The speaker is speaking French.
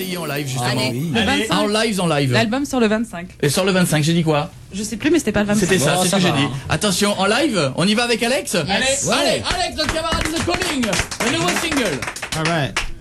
essayer en live justement. Allez. Le 25. En live. L'album sort le 25. Et sur le 25, j'ai dit quoi? Je sais plus, mais c'était pas le 25. C'était ça, Oh, c'est ce ça que j'ai va. dit. Attention, en live, on y va avec Alex? Yes. Allez, Alex, notre camarade is coming. Le nouveau single. All right.